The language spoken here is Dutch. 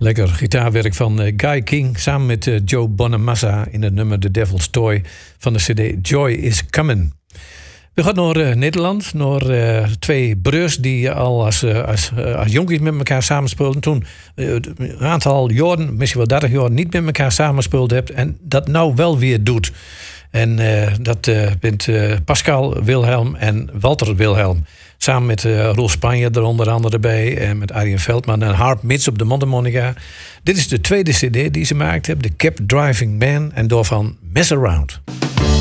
Lekker gitaarwerk van Guy King samen met Joe Bonamassa in het nummer The Devil's Toy van de cd Joy is Coming. We gaan naar Nederland, naar twee broers die al als jonkies met elkaar samenspeelden. Toen een aantal jaren, misschien wel 30 jaar, niet met elkaar samenspeeld hebt en dat nou wel weer doet. En dat bent Pascal Wilhelm en Walter Wilhelm. Samen met Roel Spanje er onder andere bij. En met Arjen Veldman en Harp Mits op de mondharmonica. Dit is de tweede cd die ze maakt hebben. The Cab Driving Man. En daarvan Mess Around.